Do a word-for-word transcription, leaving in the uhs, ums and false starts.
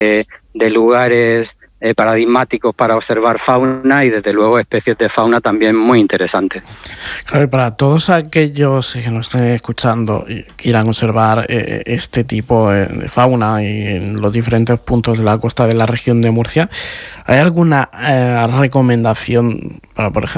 de lugares eh, paradigmáticos para observar fauna y desde luego especies de fauna también muy interesantes. Claro, y para todos aquellos que nos estén escuchando y quieran observar eh, este tipo de fauna y en los diferentes puntos de la costa de la región de Murcia, ¿hay alguna eh, recomendación para, por ejemplo,